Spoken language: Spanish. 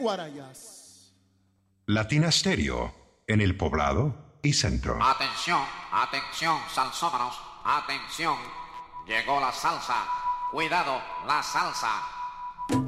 Guarayas. Latina Stereo, en el Poblado y Centro. Atención, atención, salsómanos, atención. Llegó la salsa. Cuidado, la salsa.